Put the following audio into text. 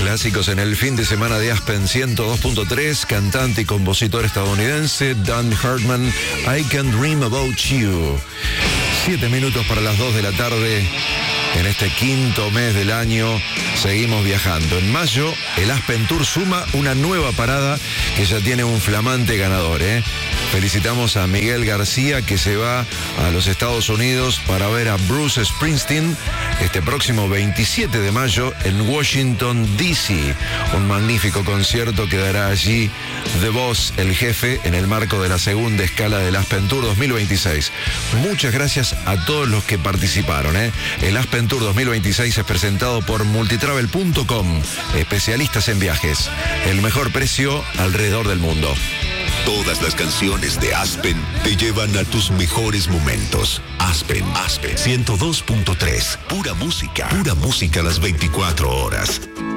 clásicos en el fin de semana de Aspen 102.3, cantante y compositor estadounidense Dan Hartman, I Can Dream About You. 7 minutos para las 2 de la tarde. En este quinto mes del año seguimos viajando. En mayo, el Aspen Tour suma una nueva parada que ya tiene un flamante ganador, ¿eh? Felicitamos a Miguel García, que se va a los Estados Unidos para ver a Bruce Springsteen este próximo 27 de mayo en Washington, D.C. Un magnífico concierto que dará allí The Boss, el jefe, en el marco de la segunda escala del Aspen Tour 2026. Muchas gracias a todos los que participaron, ¿eh? El Aspen Tour 2026 es presentado por multitravel.com, especialistas en viajes. El mejor precio alrededor del mundo. Todas las canciones de Aspen te llevan a tus mejores momentos. Aspen 102.3. Pura música las 24 horas.